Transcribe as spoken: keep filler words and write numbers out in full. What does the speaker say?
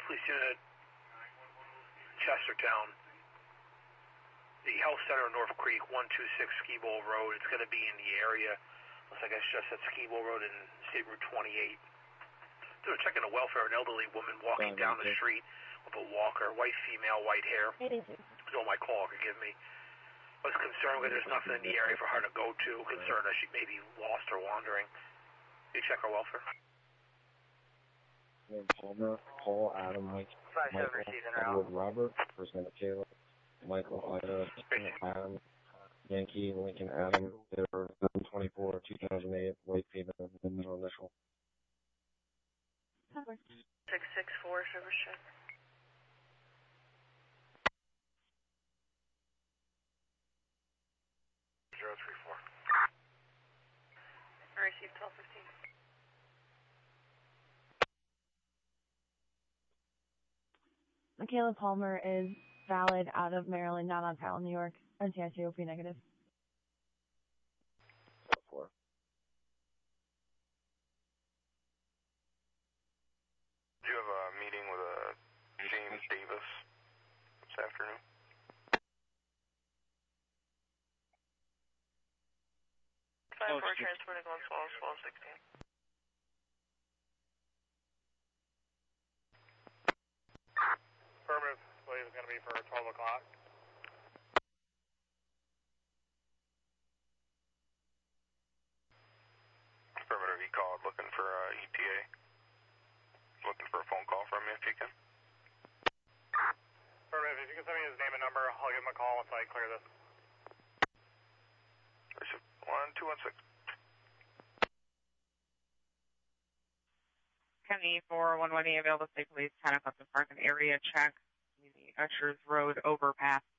Police Unit, Chestertown. The Health Center in North Creek, one two six Ski Bowl Road. It's going to be in the area. Looks like it's just at Ski Bowl Road and State Route twenty-eight. So we're checking the welfare of an elderly woman walking Fine, down okay. the street with a walker, white female, white hair. That's all my call could give me. I was concerned because there's nothing in the area for her to go to. Concerned that she may be lost or wandering. You check her welfare. Palmer, Paul, Adam, Mike, Michael, Edward, Robert, First Name Caleb, Michael, Ida, Adam, Yankee, Lincoln, Adam, they're seven twenty-four, two thousand eight, white female, the middle initial. six six four, service check. zero three four. I received twelve fifteen. Michaela Palmer is valid out of Maryland, not on file in New York. N T I C O P negative. Four. Do you have a meeting with a James Davis this afternoon? five four transporting one twelve, twelve sixteen. Affirmative. I believe it's going to be for twelve o'clock. Affirmative, he called looking for uh, E T A. Looking for a phone call from you if you can. Affirmative. If you can send me his name and number, I'll give him a call once I clear this. one two one six. County four one one eight, available state police, ten o'clock to park an area check. The Ushers Road overpass